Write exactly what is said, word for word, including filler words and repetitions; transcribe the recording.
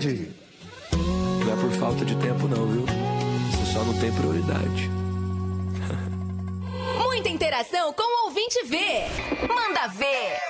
prioridade. Não é por falta de tempo não, viu? Você só não tem prioridade. Muita interação com o Ouvinte Vê. Manda ver!